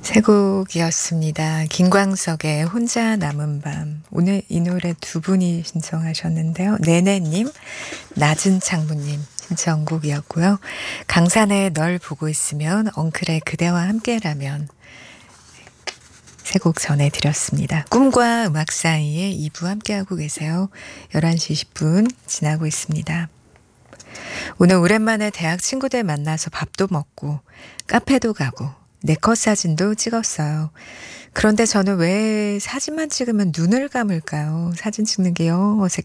세 곡이었습니다. 김광석의 혼자 남은 밤. 오늘 이 노래 두 분이 신청하셨는데요. 네네님, 낮은 창문님 신청곡이었고요. 강산의 널 보고 있으면, 엉클의 그대와 함께라면 세 곡 전해드렸습니다. 꿈과 음악 사이에 2부 함께하고 계세요. 11시 20분 지나고 있습니다. 오늘 오랜만에 대학 친구들 만나서 밥도 먹고 카페도 가고 네컷 사진도 찍었어요. 그런데 저는 왜 사진만 찍으면 눈을 감을까요? 사진 찍는 게요.